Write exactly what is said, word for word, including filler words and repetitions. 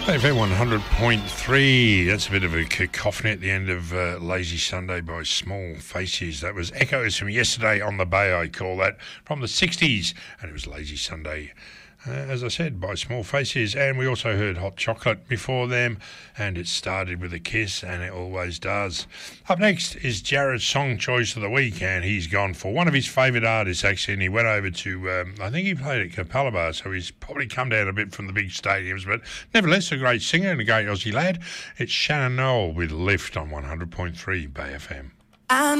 F M one hundred point three. That's a bit of a cacophony at the end of uh, Lazy Sunday by Small Faces. That was echoes from yesterday on the Bay, I call that, from the sixties. And it was Lazy Sunday, uh, as I said, by Small Faces. And we also heard Hot Chocolate before them. And it started with a kiss, and it always does. Up next is Jared's Song Choice of the Week, and he's gone for one of his favourite artists, actually, and he went over to, um, I think he played at Capalaba, so he's probably come down a bit from the big stadiums, but nevertheless a great singer and a great Aussie lad. It's Shannon Noel with Lift on one hundred point three Bay F M. I'm